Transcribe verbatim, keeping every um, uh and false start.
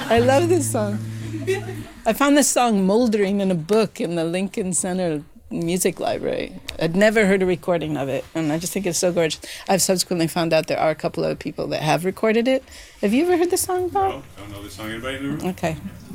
I love this song. I found this song moldering in a book in the Lincoln Center Music Library. I'd never heard a recording of it, and I just think it's so gorgeous. I've subsequently found out there are a couple of people that have recorded it. Have you ever heard the song, Bob? No, I don't know the song. Anybody in the room? Okay.